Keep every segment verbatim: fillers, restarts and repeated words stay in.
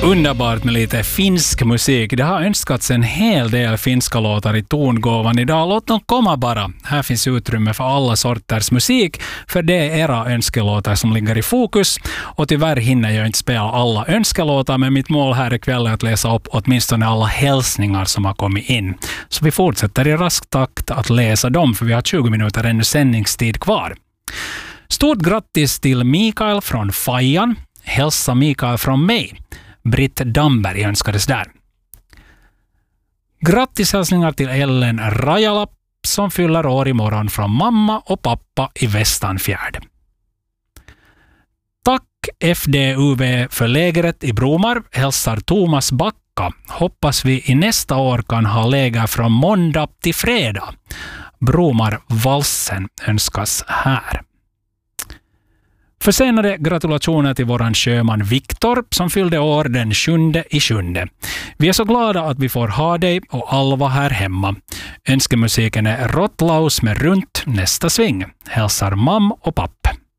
Underbart med lite finsk musik. Det har önskats en hel del finska låtar i tongåvan idag. Låt dem komma bara. Här finns utrymme för alla sorters musik, för det är era önskelåtar som ligger i fokus. Och tyvärr hinner jag inte spela alla önskelåtar, men mitt mål här ikväll är att läsa upp åtminstone alla hälsningar som har kommit in. Så vi fortsätter i rask takt att läsa dem, för vi har tjugo minuter ännu sändningstid kvar. Stort grattis till Mikael från Fajan. Hälsa Mikael från mig. Britt Damberg önskades där. Grattis hälsningar till Ellen Rajala som fyller år imorgon från mamma och pappa i Västanfjärd. Tack F D U V för lägret i Bromar, hälsar Thomas Backa. Hoppas vi i nästa år kan ha läger från måndag till fredag. Bromar Valsen önskas här. Försenade gratulationer till våran sjöman Viktor som fyllde år den sjunde i sjunde. Vi är så glada att vi får ha dig och Alva här hemma. Önskemusiken är Rottlaus med Runt nästa sving. Hälsar mam och papp.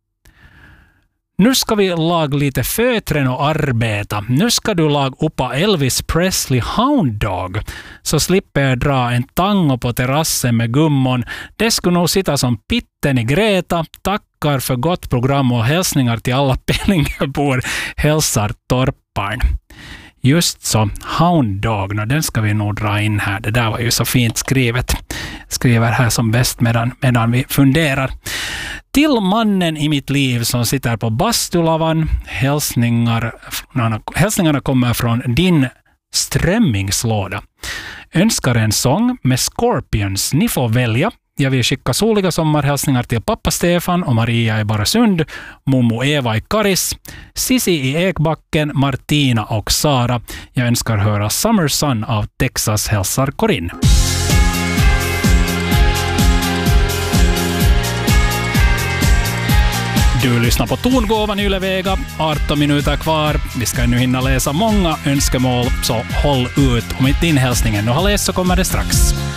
Nu ska vi lag lite fötren och arbeta. Nu ska du lag uppa Elvis Presley Hound Dog. Så slipper jag dra en tango på terrassen med gummon. Det skulle nog sitta som pitten i Greta. Tackar för gott program och hälsningar till alla Pellingebor. Hälsar Torparn. Just så, Hound Dog, no, den ska vi nog dra in här. Det där var ju så fint skrivet. Skriver här som bäst medan, medan vi funderar. Till mannen i mitt liv som sitter på bastulavan. Hälsningar, hälsningarna kommer från din strömmingslåda. Önskar en sång med Scorpions. Ni får välja. Jag vill skicka soliga sommarhälsningar till pappa Stefan och Maria i Barasund, Momo Eva i Karis, Sissi i Ekbacken, Martina och Sara. Jag önskar höra Summer Sun av Texas, hälsar Corinne. Du lyssnar på Tongåvan Ylevega, arton minuter kvar. Vi ska nu hinna läsa många önskemål, så håll ut. Om inte din hälsningen nu har läst så kommer det strax.